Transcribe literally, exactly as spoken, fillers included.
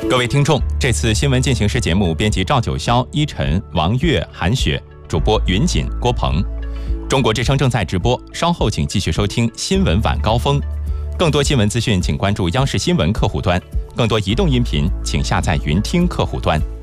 各位听众，这次新闻进行时节目编辑赵九霄、依晨、王悦、韩雪，主播云锦、郭鹏。中国之声正在直播，稍后请继续收听新闻晚高峰。更多新闻资讯，请关注央视新闻客户端；更多移动音频，请下载云听客户端。